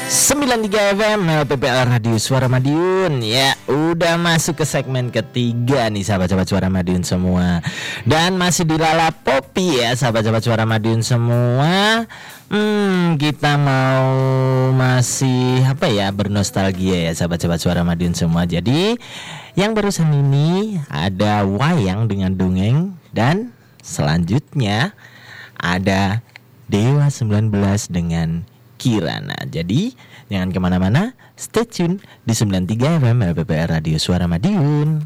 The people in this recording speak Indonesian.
93 FM LPPL Radio Suara Madiun. Ya, udah masuk ke segmen ketiga nih sahabat-sahabat Suara Madiun semua. Dan masih di Lala Popi ya sahabat-sahabat Suara Madiun semua. Kita mau masih bernostalgia ya sahabat-sahabat Suara Madiun semua. Jadi yang barusan ini ada wayang dengan dongeng. Dan selanjutnya ada Dewa 19 dengan Kirana. Jadi jangan kemana-mana, stay tune di 93 FM LPPR Radio Suara Madiun.